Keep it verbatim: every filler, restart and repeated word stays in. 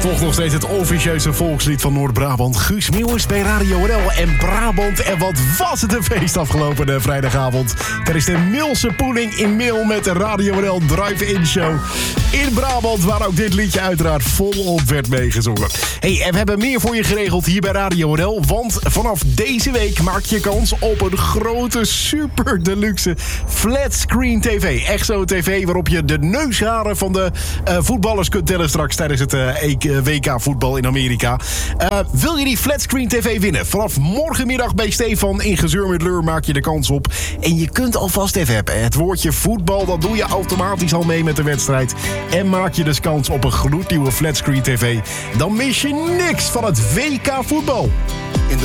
Toch nog steeds het officieuze volkslied van Noord-Brabant. Guus Meeuwis bij Radio R L en Brabant. En wat was het een feest afgelopen uh, vrijdagavond. Tijdens de Milse Poeling in Mil met de Radio R L Drive-In Show. In Brabant, waar ook dit liedje uiteraard volop werd meegezongen. Hey, en we hebben meer voor je geregeld hier bij Radio R L. Want vanaf deze week maak je kans op een grote, super deluxe flatscreen tv. Echt zo'n tv waarop je de neusharen van de uh, voetballers kunt tellen straks tijdens het uh, W K voetbal in Amerika. Uh, wil je die flatscreen tv winnen? Vanaf morgenmiddag bij Stefan in Gezeur met Leur maak je de kans op. En je kunt alvast even hebben. Het woordje voetbal, dat doe je automatisch al mee met de wedstrijd. En maak je dus kans op een gloednieuwe flatscreen tv. Dan mis je niks van het W K voetbal.